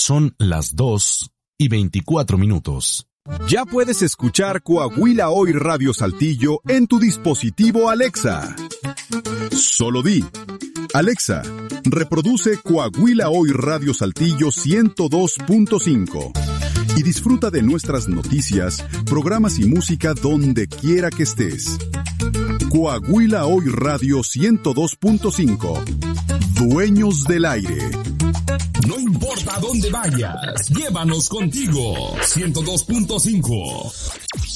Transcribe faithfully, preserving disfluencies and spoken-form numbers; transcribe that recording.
Son las dos y veinticuatro minutos. Ya puedes escuchar Coahuila Hoy Radio Saltillo en tu dispositivo Alexa. Solo di: Alexa, reproduce Coahuila Hoy Radio Saltillo ciento dos punto cinco y disfruta de nuestras noticias, programas y música donde quiera que estés. Coahuila Hoy Radio ciento dos punto cinco. Dueños del aire. No importa dónde vayas, llévanos contigo. ciento dos punto cinco.